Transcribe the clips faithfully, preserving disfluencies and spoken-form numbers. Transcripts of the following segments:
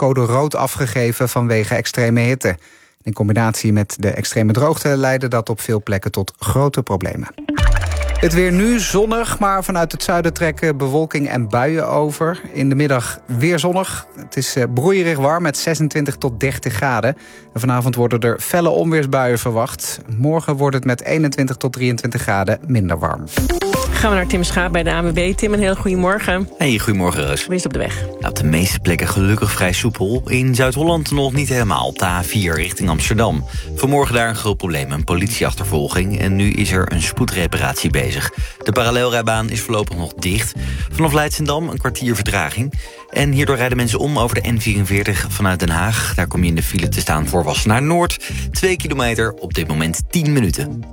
code rood afgegeven vanwege extreme hitte. In combinatie met de extreme droogte leidde dat op veel plekken tot grote problemen. Het weer nu zonnig, maar vanuit het zuiden trekken bewolking en buien over. In de middag weer zonnig. Het is broeierig warm met zesentwintig tot dertig graden. En vanavond worden er felle onweersbuien verwacht. Morgen wordt het met eenentwintig tot drieëntwintig graden minder warm. Gaan we naar Tim Schaap bij de A N W B. Tim, een heel goedemorgen. Hey, goedemorgen, Roos. Hoe is het op de weg? Ja, op de meeste plekken gelukkig vrij soepel. In Zuid-Holland nog niet helemaal, op de A vier richting Amsterdam. Vanmorgen daar een groot probleem, een politieachtervolging. En nu is er een spoedreparatie bezig. De parallelrijbaan is voorlopig nog dicht. Vanaf Leidschendam een kwartier vertraging. En hierdoor rijden mensen om over de N vierenveertig vanuit Den Haag. Daar kom je in de file te staan voor Wassenaar Noord. Twee kilometer, op dit moment tien minuten.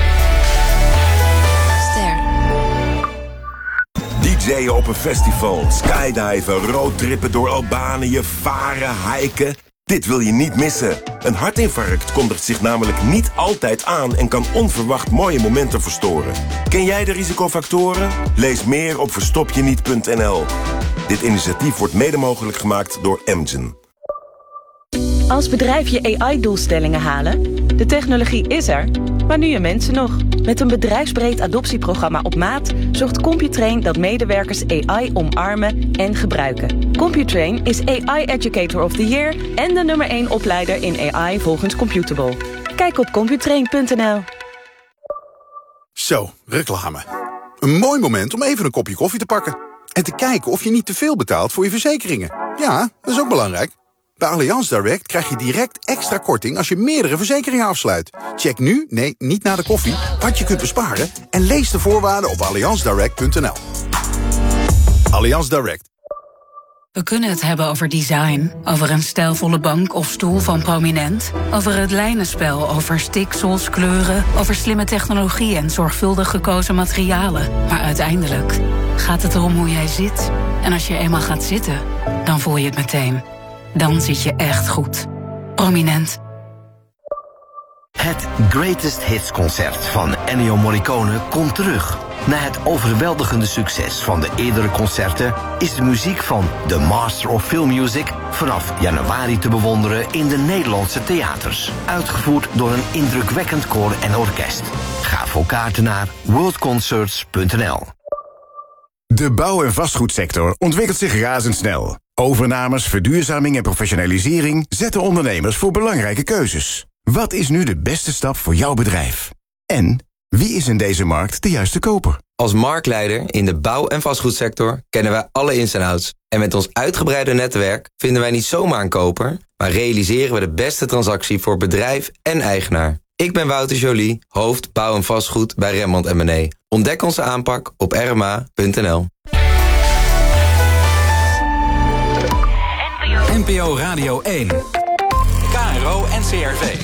D J'en op een festival, skydiven, roadtrippen door Albanië, varen, hiken. Dit wil je niet missen. Een hartinfarct kondigt zich namelijk niet altijd aan en kan onverwacht mooie momenten verstoren. Ken jij de risicofactoren? Lees meer op verstopjeniet punt n l. Dit initiatief wordt mede mogelijk gemaakt door Amgen. Als bedrijf je A I-doelstellingen halen, de technologie is er, maar nu je mensen nog. Met een bedrijfsbreed adoptieprogramma op maat zorgt Computrain dat medewerkers A I omarmen en gebruiken. Computrain is A I Educator of the Year en de nummer één opleider in A I volgens Computable. Kijk op computrain punt n l. Zo, reclame. Een mooi moment om even een kopje koffie te pakken. En te kijken of je niet te veel betaalt voor je verzekeringen. Ja, dat is ook belangrijk. Bij Allianz Direct krijg je direct extra korting als je meerdere verzekeringen afsluit. Check nu, nee, niet na de koffie, wat je kunt besparen en lees de voorwaarden op allianz direct punt n l. Allianz Direct. We kunnen het hebben over design, over een stijlvolle bank of stoel van Prominent, over het lijnenspel, over stiksels, kleuren, over slimme technologie en zorgvuldig gekozen materialen. Maar uiteindelijk gaat het erom hoe jij zit. En als je eenmaal gaat zitten, dan voel je het meteen. Dan zit je echt goed. Prominent. Het Greatest Hits concert van Ennio Morricone komt terug. Na het overweldigende succes van de eerdere concerten is de muziek van The Master of Film Music vanaf januari te bewonderen in de Nederlandse theaters. Uitgevoerd door een indrukwekkend koor en orkest. Ga voor kaarten naar world concerts punt n l. De bouw- en vastgoedsector ontwikkelt zich razendsnel. Overnames, verduurzaming en professionalisering zetten ondernemers voor belangrijke keuzes. Wat is nu de beste stap voor jouw bedrijf? En wie is in deze markt de juiste koper? Als marktleider in de bouw- en vastgoedsector kennen wij alle ins en outs. En met ons uitgebreide netwerk vinden wij niet zomaar een koper, maar realiseren we de beste transactie voor bedrijf en eigenaar. Ik ben Wouter Joly, hoofd bouw- en vastgoed bij Rembrandt en Mené. Ontdek onze aanpak op r m a punt n l. N P O Radio één. K R O en C R V.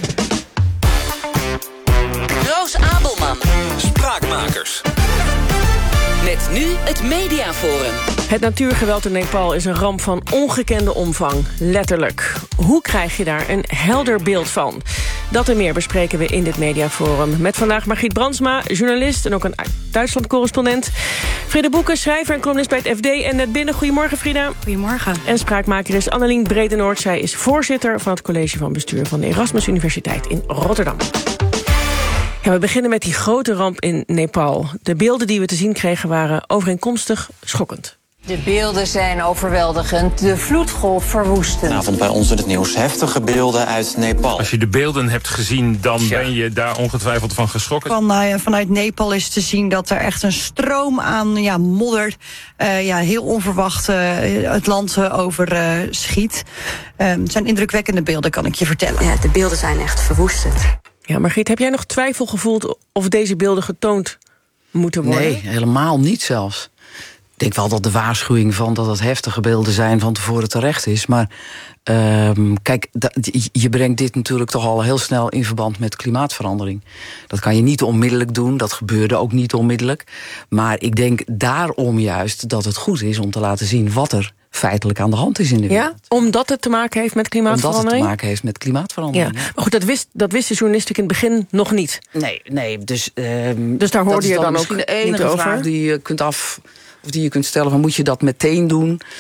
Roos Abelman. Spraakmakers. Met nu het Mediaforum. Het natuurgeweld in Nepal is een ramp van ongekende omvang. Letterlijk. Hoe krijg je daar een helder beeld van? Dat en meer bespreken we in dit Mediaforum. Met vandaag Margriet Brandsma, journalist en ook een Duitsland-correspondent. Frida Boeken, schrijver en columnist bij het F D en Net Binnen. Goedemorgen, Frida. Goedemorgen. En spraakmaker is Annelien Bredenoord. Zij is voorzitter van het college van bestuur van de Erasmus Universiteit in Rotterdam. Ja, we beginnen met die grote ramp in Nepal. De beelden die we te zien kregen waren overeenkomstig schokkend. De beelden zijn overweldigend. De vloedgolf verwoestend. Vanavond bij ons in het nieuws heftige beelden uit Nepal. Als je de beelden hebt gezien, dan ja. ben je daar ongetwijfeld van geschrokken. Van, uh, vanuit Nepal is te zien dat er echt een stroom aan ja, modder... Uh, ja, heel onverwacht uh, het land uh, over uh, schiet. Uh, het zijn indrukwekkende beelden, kan ik je vertellen. Ja, de beelden zijn echt verwoestend. Ja, Margriet, heb jij nog twijfel gevoeld of deze beelden getoond moeten worden? Nee, helemaal niet zelfs. Ik denk wel dat de waarschuwing van dat het heftige beelden zijn van tevoren terecht is. Maar uh, kijk, je brengt dit natuurlijk toch al heel snel in verband met klimaatverandering. Dat kan je niet onmiddellijk doen, dat gebeurde ook niet onmiddellijk. Maar ik denk daarom juist dat het goed is om te laten zien wat er feitelijk aan de hand is in de wereld. Ja, omdat het te maken heeft met klimaatverandering? Omdat het te maken heeft met klimaatverandering. Ja. Maar goed, dat wist, dat wist de journalistiek in het begin nog niet. Nee, nee dus, uh, dus daar hoorde je dan, dan ook misschien de enige niet over? Vraag die je kunt af, of die je kunt stellen, van moet je dat meteen doen?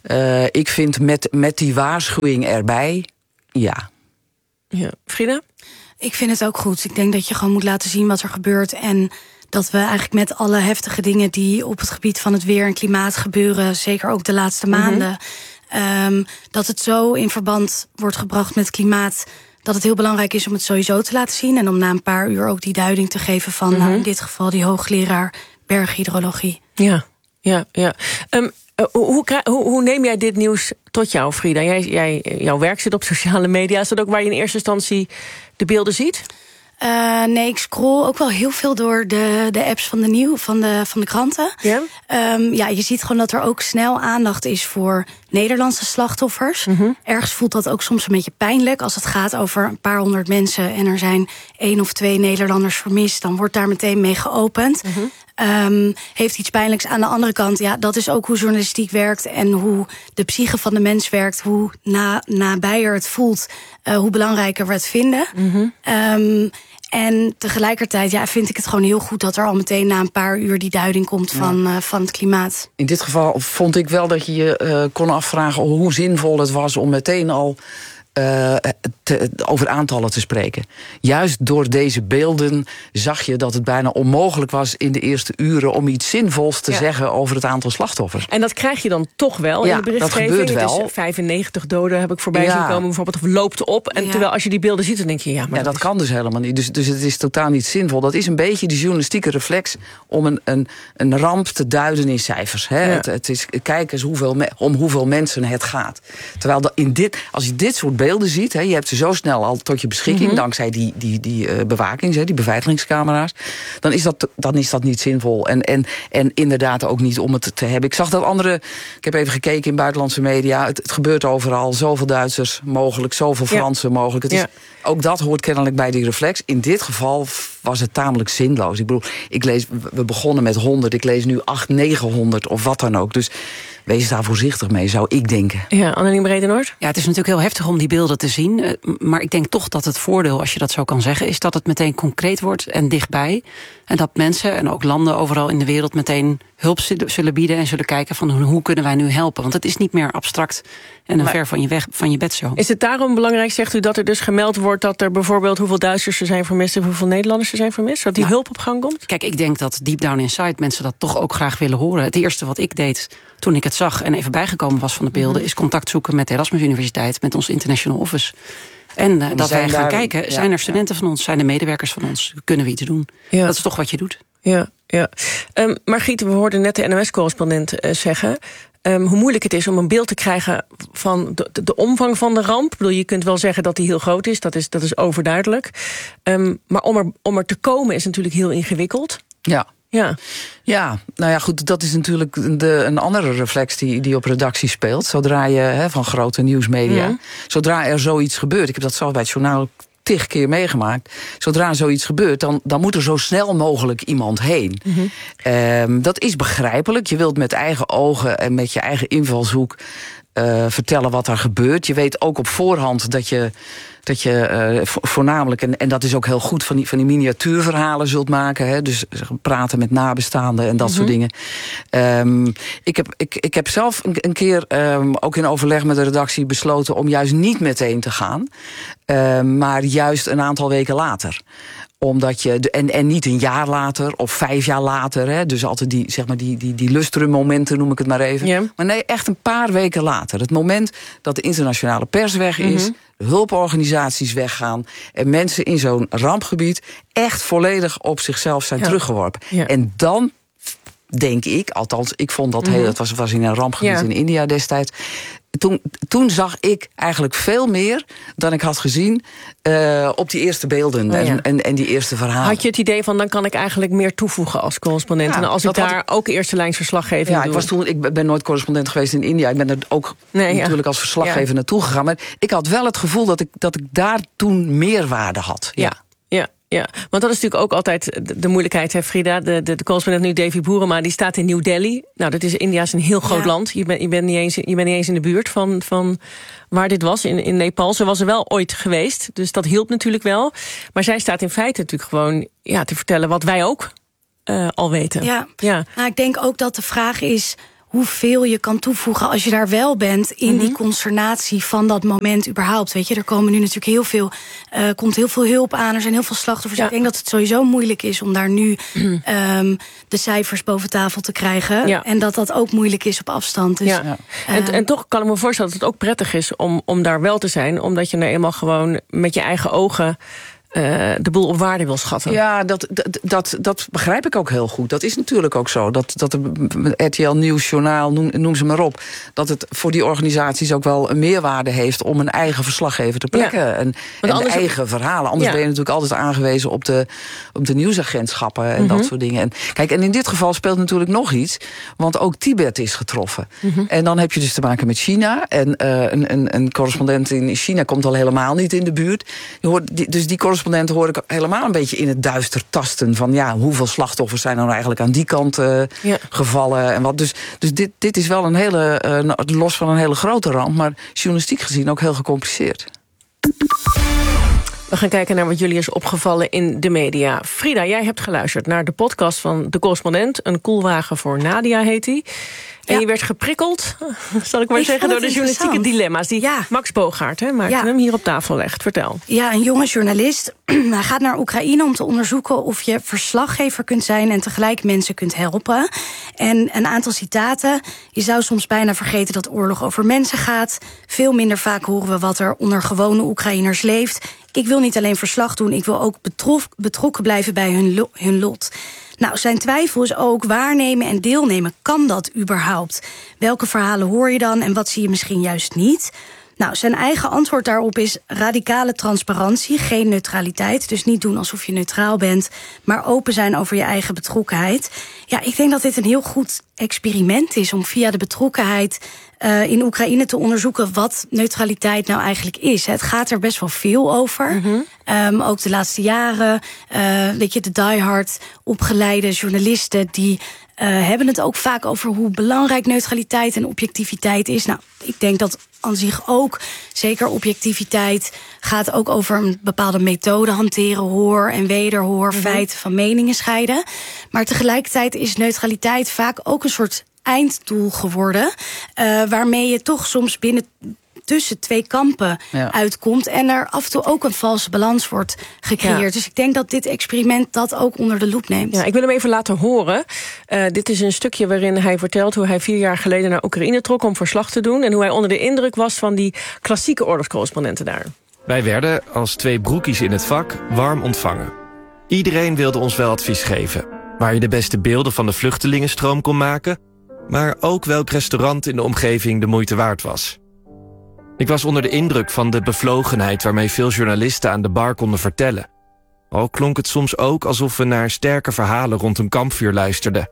Uh, ik vind met, met die waarschuwing erbij, ja. Ja. Frida? Ik vind het ook goed. Ik denk dat je gewoon moet laten zien wat er gebeurt. En dat we eigenlijk met alle heftige dingen die op het gebied van het weer en klimaat gebeuren, zeker ook de laatste maanden, mm-hmm. um, dat het zo in verband wordt gebracht met klimaat, dat het heel belangrijk is om het sowieso te laten zien. En om na een paar uur ook die duiding te geven van, mm-hmm. nou, in dit geval die hoogleraar berghydrologie. Ja, ja, ja. Um, uh, hoe, hoe, hoe neem jij dit nieuws tot jou, Frida? Jij, jij, jouw werk zit op sociale media. Is dat ook waar je in eerste instantie de beelden ziet? Uh, nee, ik scroll ook wel heel veel door de, de apps van de nieuw, van de, van de kranten. Ja? Um, ja, je ziet gewoon dat er ook snel aandacht is voor Nederlandse slachtoffers. Mm-hmm. Ergens voelt dat ook soms een beetje pijnlijk. Als het gaat over een paar honderd mensen en er zijn één of twee Nederlanders vermist, dan wordt daar meteen mee geopend. Mm-hmm. Um, heeft iets pijnlijks. Aan de andere kant, ja, dat is ook hoe journalistiek werkt en hoe de psyche van de mens werkt, hoe na, nabijer het voelt, uh, hoe belangrijker we het vinden. Mm-hmm. Um, En tegelijkertijd ja, vind ik het gewoon heel goed dat er al meteen na een paar uur die duiding komt van, ja. uh, van het klimaat. In dit geval vond ik wel dat je je uh, kon afvragen hoe zinvol het was om meteen al Uh, te, over aantallen te spreken. Juist door deze beelden zag je dat het bijna onmogelijk was in de eerste uren om iets zinvols te ja. zeggen over het aantal slachtoffers. En dat krijg je dan toch wel ja, in de berichtgeving. Dat gebeurt wel. Het is vijfennegentig doden heb ik voorbij ja. zien komen bijvoorbeeld, of loopt op. En ja. terwijl als je die beelden ziet, dan denk je ja, maar ja, dat, dat kan dus helemaal niet. Dus, dus het is totaal niet zinvol. Dat is een beetje de journalistieke reflex om een, een, een ramp te duiden in cijfers. Hè. Ja. Het, het is kijk eens hoeveel me, om hoeveel mensen het gaat. Terwijl dat in dit, als je dit soort beelden ziet, hè, je hebt ze zo snel al tot je beschikking, mm-hmm. dankzij die, die, die uh, bewakings, hè, die beveiligingscamera's, dan is dat, dan is dat niet zinvol. En, en, en inderdaad ook niet om het te hebben. Ik zag dat andere, ik heb even gekeken in buitenlandse media, het, het gebeurt overal, zoveel Duitsers mogelijk, zoveel Fransen ja. mogelijk. Het is, ja. Ook dat hoort kennelijk bij die reflex. In dit geval was het tamelijk zinloos. Ik bedoel, ik lees, we begonnen met honderd, ik lees nu acht, negenhonderd of wat dan ook. Dus wees daar voorzichtig mee, zou ik denken. Ja, Annelien Bredenoord? Ja, het is natuurlijk heel heftig om die beelden te zien. Maar ik denk toch dat het voordeel, als je dat zo kan zeggen, is dat het meteen concreet wordt en dichtbij. En dat mensen en ook landen overal in de wereld meteen hulp zullen bieden en zullen kijken van hoe kunnen wij nu helpen. Want het is niet meer abstract en een maar ver van je, weg, van je bedshow. Is het daarom belangrijk, zegt u, dat er dus gemeld wordt dat er bijvoorbeeld hoeveel Duitsers er zijn vermist en hoeveel Nederlanders er zijn vermist? Dat die nou, hulp op gang komt? Kijk, ik denk dat deep down inside mensen dat toch ook graag willen horen. Het eerste wat ik deed toen ik het zag en even bijgekomen was van de beelden, mm-hmm. is contact zoeken met de Erasmus Universiteit, met ons International Office. En uh, dat wij gaan daar kijken, ja, zijn er studenten ja. van ons, zijn er medewerkers van ons, kunnen we iets doen? Ja. Dat is toch wat je doet. Ja, ja. Um, Margriet, we hoorden net de N O S-correspondent uh, zeggen Um, hoe moeilijk het is om een beeld te krijgen van de, de, de omvang van de ramp. Ik bedoel, je kunt wel zeggen dat die heel groot is, dat is, dat is overduidelijk. Um, maar om er, om er te komen is natuurlijk heel ingewikkeld. Ja. Ja. Ja, nou ja, goed, dat is natuurlijk de, een andere reflex die, die op redactie speelt. Zodra je, hè, van grote nieuwsmedia, mm. zodra er zoiets gebeurt, ik heb dat zelf bij het journaal tig keer meegemaakt. Zodra zoiets gebeurt, dan, dan moet er zo snel mogelijk iemand heen. Mm-hmm. Um, dat is begrijpelijk. Je wilt met eigen ogen en met je eigen invalshoek uh, vertellen wat er gebeurt. Je weet ook op voorhand dat je, dat je uh, voornamelijk, en, en dat is ook heel goed, van die, van die miniatuurverhalen zult maken. Hè? Dus praten met nabestaanden en dat mm-hmm. soort dingen. Um, ik, heb, ik, ik heb zelf een, een keer, um, ook in overleg met de redactie, besloten om juist niet meteen te gaan. Um, maar juist een aantal weken later. Omdat je, en, en niet een jaar later of vijf jaar later. Hè, dus altijd die, zeg maar die, die, die lustrummomenten, noem ik het maar even. Ja. Maar nee, echt een paar weken later. Het moment dat de internationale pers weg is, mm-hmm. de hulporganisaties weggaan en mensen in zo'n rampgebied echt volledig op zichzelf zijn ja. teruggeworpen. Ja. En dan denk ik, althans, ik vond dat mm-hmm. heel, het was, was in een rampgebied ja. in India destijds. Toen, toen zag ik eigenlijk veel meer dan ik had gezien uh, op die eerste beelden oh, ja. en, en, en die eerste verhalen. Had je het idee van, dan kan ik eigenlijk meer toevoegen als correspondent? Ja, en als ik daar ik... ook eerste lijns verslaggeving ja, doe? Ik, was toen, ik ben nooit correspondent geweest in India. Ik ben er ook nee, natuurlijk ja. als verslaggever ja. naartoe gegaan. Maar ik had wel het gevoel dat ik, dat ik daar toen meerwaarde had. Ja, ja. ja. Ja, want dat is natuurlijk ook altijd de, de moeilijkheid, hè, Frida. De, de, de correspondent nu, Davy Boerema, die staat in New Delhi. Nou, dat is, India is een heel groot ja. land. Je bent je bent niet eens, je bent niet eens in de buurt van, van waar dit was, in, in Nepal. Ze was er wel ooit geweest, dus dat hielp natuurlijk wel. Maar zij staat in feite natuurlijk gewoon ja, te vertellen wat wij ook uh, al weten. Ja, ja. Nou, ik denk ook dat de vraag is, hoeveel je kan toevoegen als je daar wel bent in mm-hmm. die consternatie van dat moment überhaupt. Weet je, er komen nu natuurlijk heel veel, uh, komt heel veel hulp aan, er zijn heel veel slachtoffers. Ja. Ik denk dat het sowieso moeilijk is om daar nu mm. um, de cijfers boven tafel te krijgen. Ja. En dat dat ook moeilijk is op afstand. Dus, ja. Ja. Uh, en, en toch kan ik me voorstellen dat het ook prettig is om, om daar wel te zijn, omdat je nou eenmaal gewoon met je eigen ogen Uh, de boel op waarde wil schatten. Ja, dat, dat, dat, dat begrijp ik ook heel goed. Dat is natuurlijk ook zo. Dat, dat de R T L Nieuws, Journaal, noem, noem ze maar op, dat het voor die organisaties ook wel een meerwaarde heeft om een eigen verslaggever te plekken. Ja. En, en de eigen verhalen. Anders ja. ben je natuurlijk altijd aangewezen op de, op de nieuwsagentschappen en mm-hmm. dat soort dingen. En, kijk, en in dit geval speelt natuurlijk nog iets, want ook Tibet is getroffen. Mm-hmm. En dan heb je dus te maken met China. En uh, een, een, een correspondent in China komt al helemaal niet in de buurt. Je hoort, die, dus die correspondent hoor ik helemaal een beetje in het duister tasten van ja, hoeveel slachtoffers zijn er nou eigenlijk aan die kant uh, ja. gevallen en wat. Dus, dus dit, dit is wel een hele, uh, los van een hele grote ramp, maar journalistiek gezien ook heel gecompliceerd. We gaan kijken naar wat jullie is opgevallen in de media. Frida, jij hebt geluisterd naar de podcast van De Correspondent. Een koelwagen voor Nadia heet die. En ja. je werd geprikkeld, zal ik maar ik zeggen, door de journalistieke dilemma's die ja. Max Bogaert hè, maakt ja. hem hier op tafel legt. Vertel. Ja, een jonge journalist. Hij gaat naar Oekraïne om te onderzoeken of je verslaggever kunt zijn en tegelijk mensen kunt helpen. En een aantal citaten. Je zou soms bijna vergeten dat oorlog over mensen gaat. Veel minder vaak horen we wat er onder gewone Oekraïners leeft. Ik wil niet alleen verslag doen, ik wil ook betrof, betrokken blijven bij hun, lo, hun lot. Nou, zijn twijfel is ook waarnemen en deelnemen. Kan dat überhaupt? Welke verhalen hoor je dan en wat zie je misschien juist niet? Nou, zijn eigen antwoord daarop is radicale transparantie, geen neutraliteit. Dus niet doen alsof je neutraal bent, maar open zijn over je eigen betrokkenheid. Ja, ik denk dat dit een heel goed experiment is om via de betrokkenheid uh, in Oekraïne te onderzoeken wat neutraliteit nou eigenlijk is. Het gaat er best wel veel over. Mm-hmm. Um, ook de laatste jaren, uh, weet je, de diehard opgeleide journalisten die Uh, hebben het ook vaak over hoe belangrijk neutraliteit en objectiviteit is. Nou, ik denk dat aan zich ook, zeker objectiviteit, gaat ook over een bepaalde methode hanteren, hoor en wederhoor, mm-hmm. feiten van meningen scheiden. Maar tegelijkertijd is neutraliteit vaak ook een soort einddoel geworden, uh, waarmee je toch soms binnen tussen twee kampen ja. uitkomt en er af en toe ook een valse balans wordt gecreëerd. Ja. Dus ik denk dat dit experiment dat ook onder de loep neemt. Ja, ik wil hem even laten horen. Uh, dit is een stukje waarin hij vertelt hoe hij vier jaar geleden naar Oekraïne trok om verslag te doen en hoe hij onder de indruk was van die klassieke oorlogscorrespondenten daar. Wij werden, als twee broekies in het vak, warm ontvangen. Iedereen wilde ons wel advies geven, waar je de beste beelden van de vluchtelingenstroom kon maken, maar ook welk restaurant in de omgeving de moeite waard was. Ik was onder de indruk van de bevlogenheid waarmee veel journalisten aan de bar konden vertellen. Al klonk het soms ook alsof we naar sterke verhalen rond een kampvuur luisterden.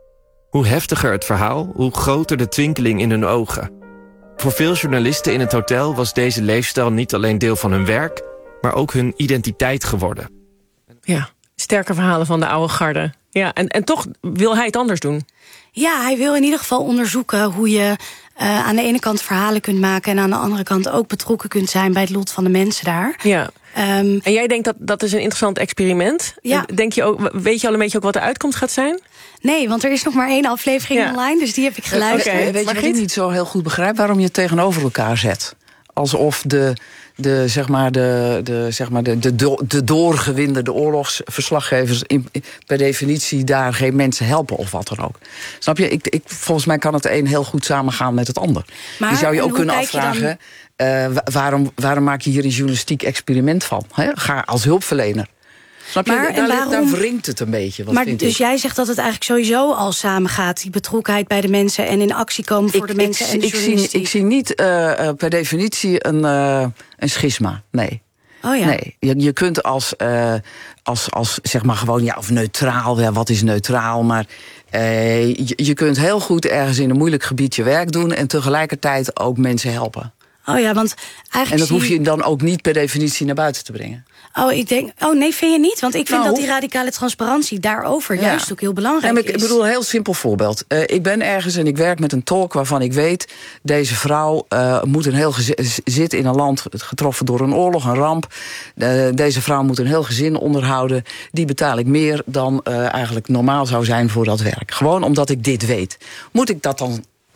Hoe heftiger het verhaal, hoe groter de twinkeling in hun ogen. Voor veel journalisten in het hotel was deze leefstijl niet alleen deel van hun werk, maar ook hun identiteit geworden. Ja, sterke verhalen van de oude garde. Ja, en, en toch wil hij het anders doen. Ja, hij wil in ieder geval onderzoeken hoe je uh, aan de ene kant verhalen kunt maken en aan de andere kant ook betrokken kunt zijn bij het lot van de mensen daar. Ja. Um, en jij denkt dat dat is een interessant experiment? Ja. Denk je ook, weet je al een beetje ook wat de uitkomst gaat zijn? Nee, want er is nog maar één aflevering ja. online, dus die heb ik geluisterd. Okay. Weet je wat ik niet zo heel goed begrijp? Waarom je het tegenover elkaar zet? Alsof de, de, zeg maar de, de, zeg maar de, de, do, de doorgewinterde oorlogsverslaggevers in, per definitie daar geen mensen helpen of wat dan ook. Snap je? Ik, ik, volgens mij kan het een heel goed samengaan met het ander. Maar, je zou je ook kunnen afvragen, uh, waarom, waarom maak je hier een journalistiek experiment van? He? Ga als hulpverlener. Snap je? Maar, daar, waarom, daar wringt het een beetje. Wat maar vind dus ik. Jij zegt dat het eigenlijk sowieso al samengaat, die betrokkenheid bij de mensen en in actie komen voor ik, de mensen ik, en de ik zie, ik zie niet uh, uh, per definitie een, uh, een schisma, nee. Oh ja. Nee, je, je kunt als, uh, als, als, zeg maar gewoon, ja, of neutraal, ja, wat is neutraal, maar uh, je, je kunt heel goed ergens in een moeilijk gebied je werk doen en tegelijkertijd ook mensen helpen. Oh ja, want eigenlijk en dat zie... hoef je dan ook niet per definitie naar buiten te brengen. Oh, ik denk, oh nee, vind je niet? Want ik vind nou, dat die radicale transparantie daarover ja. juist ook heel belangrijk ja, ik, is. Ik bedoel, een heel simpel voorbeeld. Uh, ik ben ergens en ik werk met een tolk waarvan ik weet, deze vrouw uh, moet een heel gez- zit in een land getroffen door een oorlog, een ramp. Uh, deze vrouw moet een heel gezin onderhouden. Die betaal ik meer dan uh, eigenlijk normaal zou zijn voor dat werk. Gewoon omdat ik dit weet. Moet ik dat dan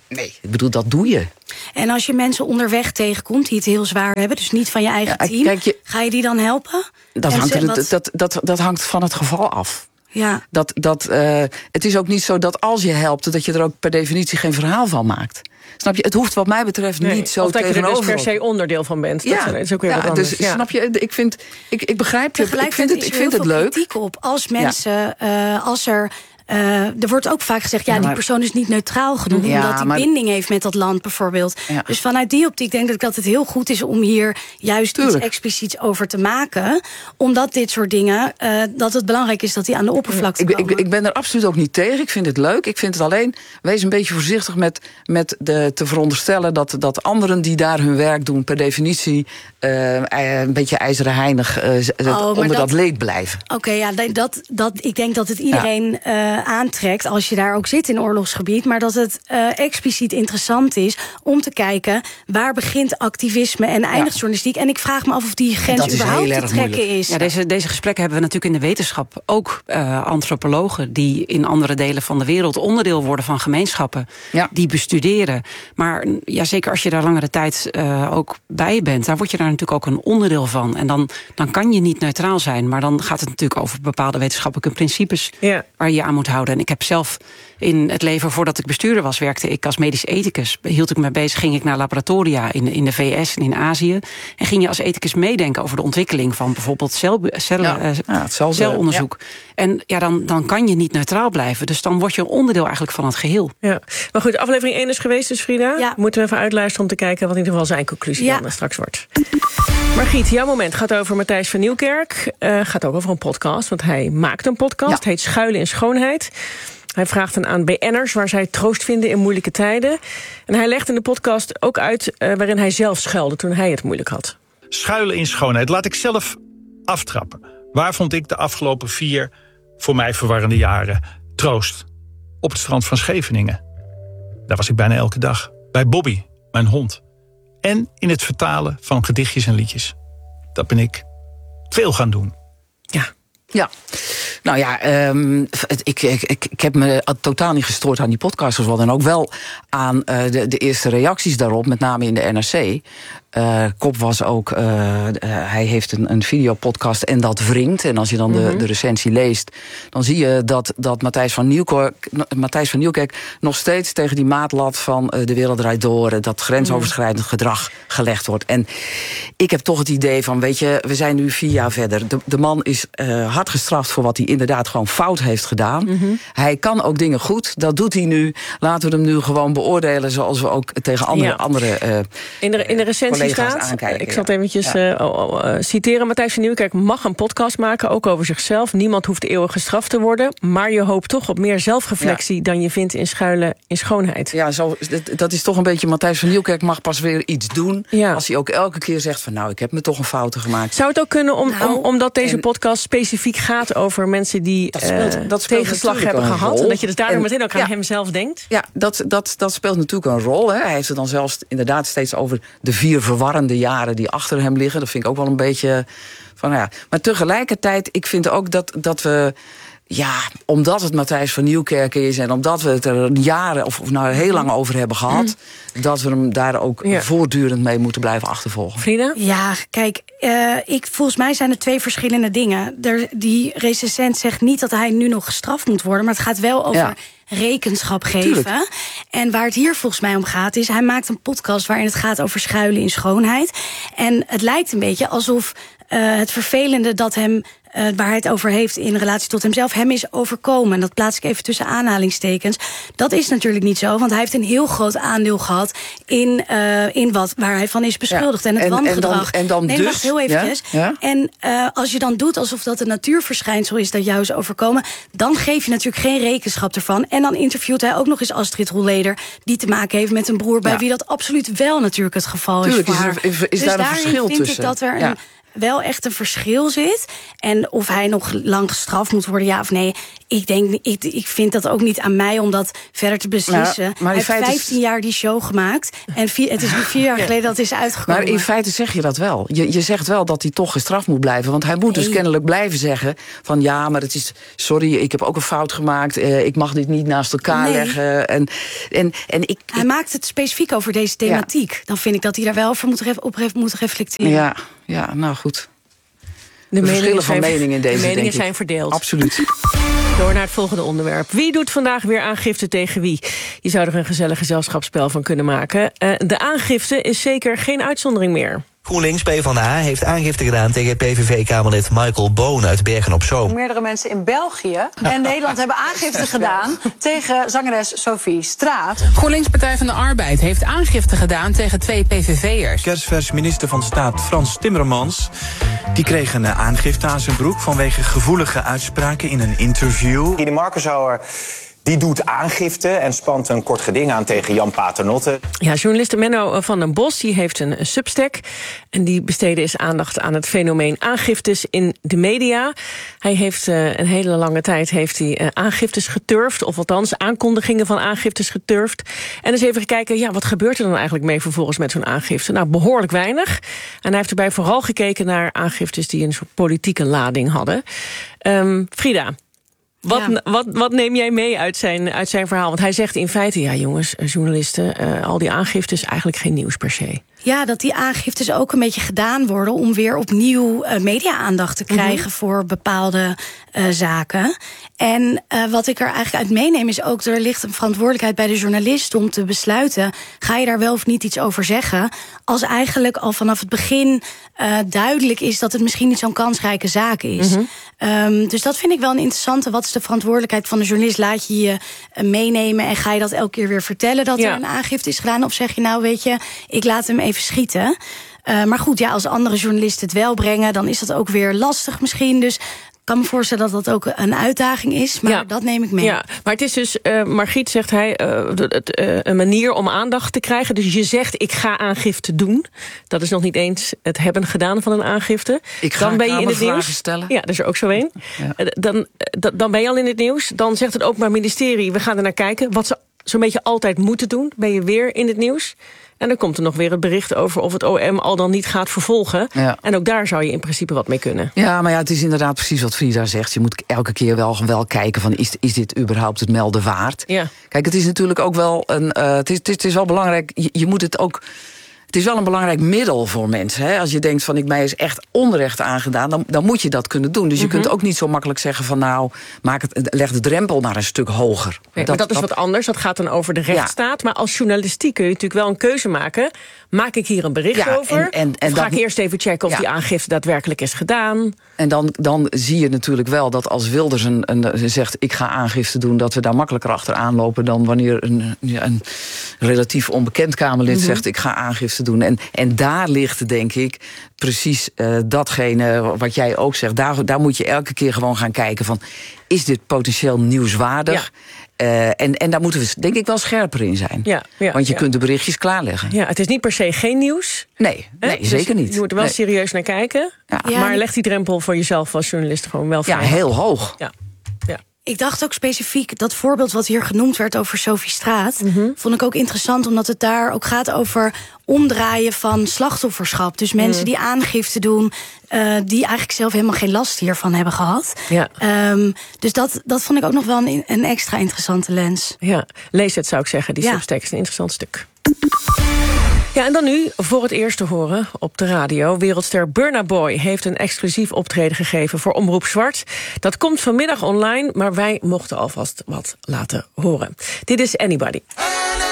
Nee, ik bedoel, dat doe je. En als je mensen onderweg tegenkomt die het heel zwaar hebben, dus niet van je eigen ja, team, kijk, je, ga je die dan helpen? Dat hangt, ze, dat, dat, dat, dat, dat hangt van het geval af. Ja. Dat, dat, uh, het is ook niet zo dat als je helpt, dat je er ook per definitie geen verhaal van maakt. Snap je? Het hoeft wat mij betreft nee, niet zo of dat tegenover. je er dus per se onderdeel van bent. Ja, dat is ook weer ja, wat anders. Dus ja. snap je? Ik vind, ik, ik begrijp je. Ik vind het, ik vind het leuk. Kritiek op als mensen, ja. uh, als er. Uh, er wordt ook vaak gezegd, ja, ja maar, die persoon is niet neutraal genoeg, ja, omdat hij maar, binding heeft met dat land bijvoorbeeld. Ja. Dus vanuit die optiek denk ik dat het heel goed is om hier juist Tuurlijk. iets expliciets over te maken. Omdat dit soort dingen, uh, dat het belangrijk is dat die aan de oppervlakte ik, komen. Ik, ik ben er absoluut ook niet tegen. Ik vind het leuk. Ik vind het alleen, wees een beetje voorzichtig met, met de, te veronderstellen dat, dat anderen die daar hun werk doen per definitie uh, een beetje ijzeren heinig uh, oh, onder dat, dat leed blijven. Oké, okay, ja, dat, dat, ik denk dat het iedereen ja. uh, aantrekt als je daar ook zit in oorlogsgebied, maar dat het uh, expliciet interessant is om te kijken waar begint activisme en eindigt ja. journalistiek. En ik vraag me af of die grens überhaupt te trekken moeilijk. is. Ja, deze, deze gesprekken hebben we natuurlijk in de wetenschap ook uh, antropologen die in andere delen van de wereld onderdeel worden van gemeenschappen ja. die bestuderen. Maar ja, zeker als je daar langere tijd uh, ook bij bent, daar word je daar natuurlijk ook een onderdeel van. En dan, dan kan je niet neutraal zijn, maar dan gaat het natuurlijk over bepaalde wetenschappelijke principes ja. waar je je aan moet houden. En ik heb zelf in het leven, voordat ik bestuurder was, werkte ik als medisch ethicus. Hield ik me bezig, ging ik naar laboratoria in, in de V S en in Azië. En ging je als ethicus meedenken over de ontwikkeling van bijvoorbeeld cel, cel, ja, uh, ja, celonderzoek. Ja. En ja, dan, dan kan je niet neutraal blijven. Dus dan word je een onderdeel eigenlijk van het geheel. Ja. Maar goed, aflevering één is geweest dus, Frida. Ja. Moeten we even uitluisteren om te kijken wat in ieder geval zijn conclusie ja. dan straks wordt. Margriet, jouw moment gaat over Matthijs van Nieuwkerk. Uh, gaat ook over een podcast, want hij maakt een podcast. Ja. Het heet Schuilen in Schoonheid. Hij vraagt dan aan B N'ers waar zij troost vinden in moeilijke tijden. En hij legt in de podcast ook uit uh, waarin hij zelf schuilde toen hij het moeilijk had. Schuilen in schoonheid. Laat ik zelf aftrappen. Waar vond ik de afgelopen vier, voor mij verwarrende jaren, troost? Op het strand van Scheveningen. Daar was ik bijna elke dag. Bij Bobby, mijn hond. En in het vertalen van gedichtjes en liedjes. Dat ben ik veel gaan doen. Ja. Ja, nou ja, um, het, ik, ik, ik, ik heb me totaal niet gestoord aan die podcast. En ook wel aan uh, de, de eerste reacties daarop, met name in de N R C. Uh, kop was ook, uh, uh, hij heeft een, een videopodcast en dat wringt. En als je dan mm-hmm. de, de recensie leest, dan zie je dat, dat Matthijs van Nieuwkerk, Matthijs van Nieuwkerk nog steeds tegen die maatlat van uh, De Wereld Draait Door, dat grensoverschrijdend mm. gedrag gelegd wordt. En ik heb toch het idee van, weet je, we zijn nu vier jaar verder. De, de man is uh, hard gestraft voor wat hij inderdaad gewoon fout heeft gedaan. Mm-hmm. Hij kan ook dingen goed, dat doet hij nu. Laten we hem nu gewoon beoordelen zoals we ook tegen andere... Ja. andere uh, in, de, in de recensie staat, ik zal het eventjes ja. uh, oh, oh, uh, citeren. Matthijs van Nieuwkerk mag een podcast maken, ook over zichzelf. Niemand hoeft eeuwig gestraft te worden. Maar je hoopt toch op meer zelfreflectie ja. dan je vindt in Schuilen in Schoonheid. Ja, zo, dat, dat is toch een beetje... Matthijs van Nieuwkerk mag pas weer iets doen ja. als hij ook elke keer zegt van nou, ik heb me toch een fouten gemaakt. Zou het ook kunnen om, nou, om, omdat deze en, podcast specifiek gaat over mensen die dat speelt, uh, dat speelt tegenslag hebben gehad? Rol. En dat je dus daardoor en, meteen ook aan ja, hem zelf denkt? Ja, dat, dat, dat speelt natuurlijk een rol. Hè. Hij heeft het dan zelfs inderdaad steeds over de vier verwarrende jaren die achter hem liggen. Dat vind ik ook wel een beetje van ja. Maar tegelijkertijd, ik vind ook dat, dat we... Ja, omdat het Matthijs van Nieuwkerk is en omdat we het er jaren of, of nou heel lang over hebben gehad, mm. dat we hem daar ook ja. voortdurend mee moeten blijven achtervolgen. Frida? Ja, kijk, uh, ik, volgens mij zijn er twee verschillende dingen. Er, die recensent zegt niet dat hij nu nog gestraft moet worden, maar het gaat wel over ja. rekenschap geven. Tuurlijk. En waar het hier volgens mij om gaat is, hij maakt een podcast waarin het gaat over schuilen in schoonheid. En het lijkt een beetje alsof uh, het vervelende dat hem Uh, waar hij het over heeft in relatie tot hemzelf, hem is overkomen. En dat plaats ik even tussen aanhalingstekens. Dat is natuurlijk niet zo, want hij heeft een heel groot aandeel gehad in, uh, in wat waar hij van is beschuldigd. Ja. En het en, wangedrag. En dan, en dan nee, dus, wacht heel eventjes. Ja? Ja? En uh, als je dan doet alsof dat een natuurverschijnsel is dat jou is overkomen, dan geef je natuurlijk geen rekenschap ervan. En dan interviewt hij ook nog eens Astrid Roeleder, die te maken heeft met een broer bij ja. wie dat absoluut wel natuurlijk het geval Tuurlijk, is voor is er, haar. is, is dus daar een verschil vind tussen. Ik dat er ja. een wel echt een verschil zit. En of hij nog lang gestraft moet worden, ja of nee. Ik denk, ik, ik vind dat ook niet aan mij om dat verder te beslissen. Nou, maar hij heeft vijftien is... jaar die show gemaakt. En vier, het is nu vier jaar geleden dat het is uitgekomen. Maar in feite zeg je dat wel. Je, je zegt wel dat hij toch gestraft moet blijven. Want hij moet nee. dus kennelijk blijven zeggen van ja, maar het is, sorry, ik heb ook een fout gemaakt. Uh, ik mag dit niet naast elkaar nee. leggen. En, en, en ik, hij ik... maakt het specifiek over deze thematiek. Ja. Dan vind ik dat hij daar wel over moet, op moet reflecteren. Ja, ja, nou goed. De, de verschillen van meningen in deze, de meningen denk ik. zijn verdeeld. Absoluut. Door naar het volgende onderwerp. Wie doet vandaag weer aangifte tegen wie? Je zou er een gezellig gezelschapsspel van kunnen maken. Uh, de aangifte is zeker geen uitzondering meer. GroenLinks PvdA heeft aangifte gedaan tegen P V V-Kamerlid Michael Boon uit Bergen-op-Zoom. Meerdere mensen in België en Nederland hebben aangifte gedaan tegen zangeres Sophie Straat. GroenLinks Partij van de Arbeid heeft aangifte gedaan tegen twee P V V'ers. Kerstvers minister van Staat Frans Timmermans die kreeg een aangifte aan zijn broek vanwege gevoelige uitspraken in een interview. Ide Markenzauer die doet aangifte en spant een kort geding aan tegen Jan Paternotte. Ja, journaliste Menno van den Bos die heeft een Substack. En die besteedde eens aandacht aan het fenomeen aangiftes in de media. Hij heeft uh, een hele lange tijd heeft hij, uh, aangiftes geturfd. Of althans aankondigingen van aangiftes geturfd. En eens even kijken, ja, wat gebeurt er dan eigenlijk mee vervolgens met zo'n aangifte? Nou, behoorlijk weinig. En hij heeft erbij vooral gekeken naar aangiftes die een soort politieke lading hadden. Um, Frida... Wat, ja. wat, wat neem jij mee uit zijn, uit zijn verhaal? Want hij zegt in feite, ja jongens, journalisten, uh, al die aangiftes, eigenlijk geen nieuws per se. Ja, dat die aangiftes ook een beetje gedaan worden om weer opnieuw uh, media-aandacht te krijgen mm-hmm. voor bepaalde uh, zaken. En uh, wat ik er eigenlijk uit meeneem is ook, er ligt een verantwoordelijkheid bij de journalist om te besluiten, ga je daar wel of niet iets over zeggen, als eigenlijk al vanaf het begin uh, duidelijk is dat het misschien niet zo'n kansrijke zaak is. Mm-hmm. Um, dus dat vind ik wel een interessante. Wat is de verantwoordelijkheid van de journalist? Laat je je uh, meenemen en ga je dat elke keer weer vertellen dat ja. er een aangifte is gedaan? Of zeg je nou, weet je, ik laat hem even schieten. Uh, maar goed, ja, als andere journalisten het wel brengen, dan is dat ook weer lastig misschien. Dus ik kan me voorstellen dat dat ook een uitdaging is, maar ja. dat neem ik mee. Ja, maar het is dus, uh, Margriet zegt hij, uh, het, uh, een manier om aandacht te krijgen. Dus je zegt, ik ga aangifte doen. Dat is nog niet eens het hebben gedaan van een aangifte. Ik ga dan ben je in het nieuws. Stellen. Ja, dat is er ook zo een. Ja. Dan, dan ben je al in het nieuws. Dan zegt het Openbaar Ministerie, we gaan er naar kijken. Wat ze zo'n beetje altijd moeten doen, ben je weer in het nieuws. En dan komt er nog weer het bericht over of het O M al dan niet gaat vervolgen. Ja. En ook daar zou je in principe wat mee kunnen. Ja, maar ja, het is inderdaad precies wat Frida zegt. Je moet elke keer wel, wel kijken van, is, is dit überhaupt het melden waard? Ja. Kijk, het is natuurlijk ook wel een. Uh, het, is, het, is, het is wel belangrijk. Je, je moet het ook. Het is wel een belangrijk middel voor mensen. Hè? Als je denkt van, ik mij is echt onrecht aangedaan, dan, dan moet je dat kunnen doen. Dus je mm-hmm. kunt ook niet zo makkelijk zeggen van, nou, maak het, leg de drempel maar een stuk hoger. Nee, dat, maar dat is dat, wat anders. Dat gaat dan over de rechtsstaat. Ja. Maar als journalistiek kun je natuurlijk wel een keuze maken. Maak ik hier een bericht ja, over? En, en, en of ga dat, ik eerst even checken of ja. die aangifte daadwerkelijk is gedaan? En dan, dan zie je natuurlijk wel dat als Wilders een, een, zegt, ik ga aangifte doen, dat we daar makkelijker achteraan lopen dan wanneer een, ja, een relatief onbekend Kamerlid mm-hmm. zegt, ik ga aangifte doen. En, en daar ligt, denk ik, precies uh, datgene wat jij ook zegt. Daar, daar moet je elke keer gewoon gaan kijken van, is dit potentieel nieuwswaardig? Ja. Uh, en, en daar moeten we denk ik wel scherper in zijn. Ja, ja, Want je ja. kunt de berichtjes klaarleggen. Ja, het is niet per se geen nieuws. Nee, nee dus zeker niet. Je moet er wel nee. serieus naar kijken. Ja. Ja, maar leg die drempel voor jezelf als journalist gewoon wel vrij. Ja, heel hoog. Ja. Ja. Ik dacht ook specifiek, dat voorbeeld wat hier genoemd werd over Sophie Straat, mm-hmm. vond ik ook interessant, omdat het daar ook gaat over omdraaien van slachtofferschap. Dus mensen mm. die aangifte doen, uh, die eigenlijk zelf helemaal geen last hiervan hebben gehad. Ja. Um, dus dat, dat vond ik ook nog wel een, een extra interessante lens. Ja, lees het zou ik zeggen, die ja. Substack is een interessant stuk. Ja, en dan nu voor het eerst te horen op de radio. Wereldster Burna Boy heeft een exclusief optreden gegeven voor Omroep Zwart. Dat komt vanmiddag online, maar wij mochten alvast wat laten horen. Dit is Anybody.